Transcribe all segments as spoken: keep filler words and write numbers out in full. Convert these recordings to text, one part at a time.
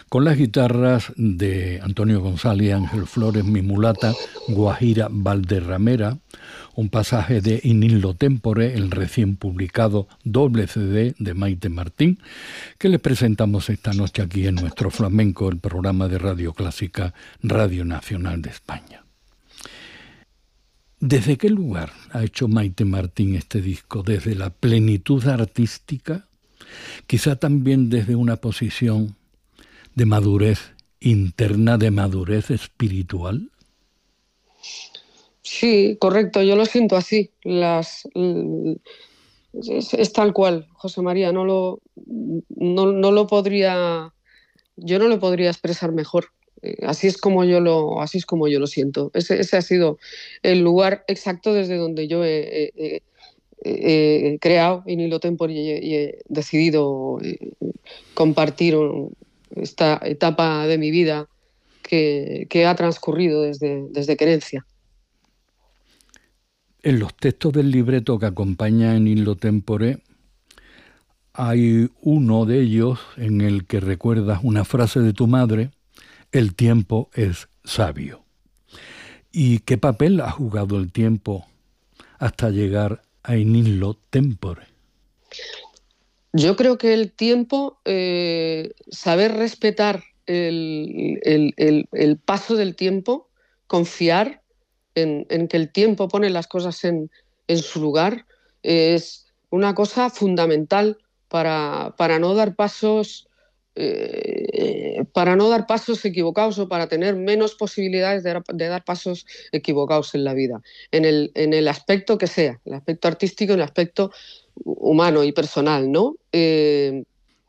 con las guitarras de Antonio González, Ángel Flores, Mi Mulata, Guajira Valderramera, un pasaje de In Illo Tempore, el recién publicado doble C D de Maite Martín, que les presentamos esta noche aquí en Nuestro Flamenco, el programa de Radio Clásica, Radio Nacional de España. ¿Desde qué lugar ha hecho Maite Martín este disco? ¿Desde la plenitud artística? Quizá también desde una posición de madurez interna, de madurez espiritual. Sí, correcto, yo lo siento así. Las, es, es tal cual, José María, no lo, no, no lo podría, yo no lo podría expresar mejor. Así es como yo lo, así es como yo lo siento. Ese, ese ha sido el lugar exacto desde donde yo he, he, he, he creado In Illo Tempore y he, y he decidido compartir esta etapa de mi vida que, que ha transcurrido desde, desde Querencia. En los textos del libreto que acompaña In Illo Tempore hay uno de ellos en el que recuerdas una frase de tu madre: el tiempo es sabio. ¿Y qué papel ha jugado el tiempo hasta llegar a In Illo Tempore? Yo creo que el tiempo, eh, saber respetar el, el, el, el paso del tiempo, confiar en, en que el tiempo pone las cosas en, en su lugar, es una cosa fundamental para, para no dar pasos eh, para no dar pasos equivocados o para tener menos posibilidades de, de dar pasos equivocados en la vida, en el, en el aspecto que sea, el aspecto artístico, en el aspecto humano y personal, ¿no? Eh,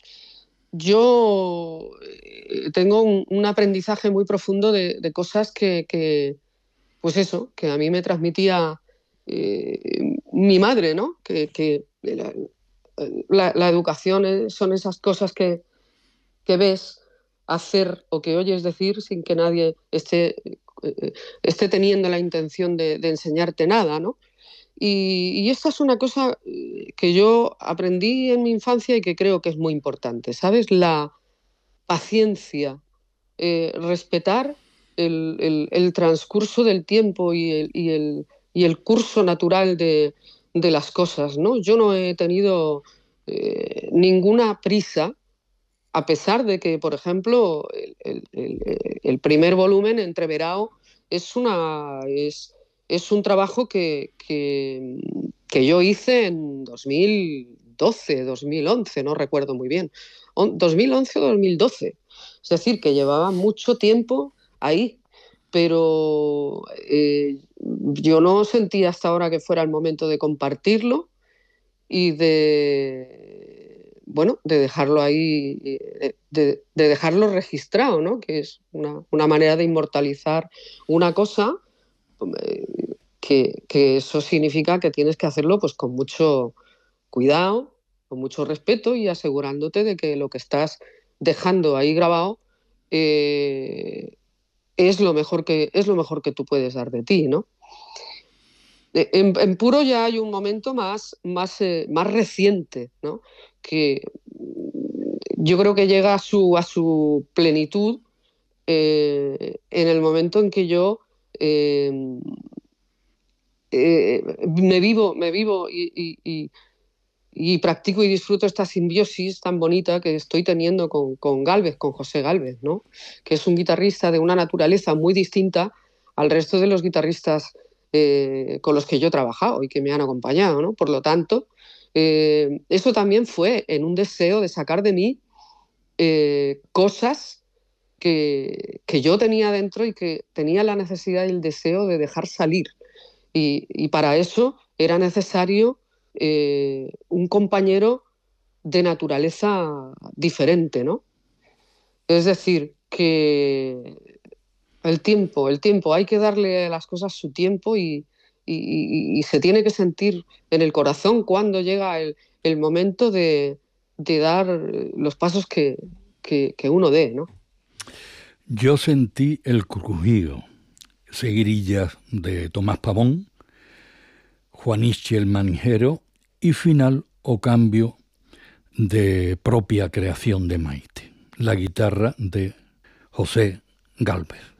yo tengo un, un aprendizaje muy profundo de, de cosas que, que, pues eso, que a mí me transmitía eh, mi madre, ¿no? Que, que la, la, la educación son esas cosas que, que ves hacer o que oyes decir sin que nadie esté, eh, esté teniendo la intención de, de enseñarte nada, ¿no? Y, y esta es una cosa que yo aprendí en mi infancia y que creo que es muy importante, ¿sabes? La paciencia, eh, respetar el, el, el transcurso del tiempo y el, y el, y el curso natural de, de las cosas, ¿no? Yo no he tenido eh, ninguna prisa, a pesar de que, por ejemplo, el, el, el, el primer volumen, Entreverao, es una... Es, Es un trabajo que, que, que yo hice en dos mil doce, dos mil once, no recuerdo muy bien, dos mil once o dos mil doce. Es decir, que llevaba mucho tiempo ahí, pero eh, yo no sentía hasta ahora que fuera el momento de compartirlo y de, bueno, de dejarlo ahí, de, de dejarlo registrado, ¿no? Que es una, una manera de inmortalizar una cosa. Que, que eso significa que tienes que hacerlo pues con mucho cuidado, con mucho respeto y asegurándote de que lo que estás dejando ahí grabado eh, es lo mejor que es lo mejor que tú puedes dar de ti, ¿no? En, en Puro ya hay un momento más, más, eh, más reciente, ¿no? Que yo creo que llega a su, a su plenitud eh, en el momento en que yo eh, Eh, me vivo, me vivo y, y, y, y practico y disfruto esta simbiosis tan bonita que estoy teniendo con, con Gálvez, con José Gálvez, ¿no? Que es un guitarrista de una naturaleza muy distinta al resto de los guitarristas eh, con los que yo he trabajado y que me han acompañado, ¿no? Por lo tanto, eh, eso también fue en un deseo de sacar de mí eh, cosas que, que yo tenía dentro y que tenía la necesidad y el deseo de dejar salir. Y, y para eso era necesario eh, un compañero de naturaleza diferente, ¿no? Es decir, que el tiempo, el tiempo, hay que darle a las cosas su tiempo y, y, y se tiene que sentir en el corazón cuando llega el, el momento de, de dar los pasos que, que, que uno dé, ¿no? Yo sentí el crujido, seguirillas de Tomás Pavón, Juanichi el Manijero y final o cambio de propia creación de Maite. la guitarra de José Gálvez.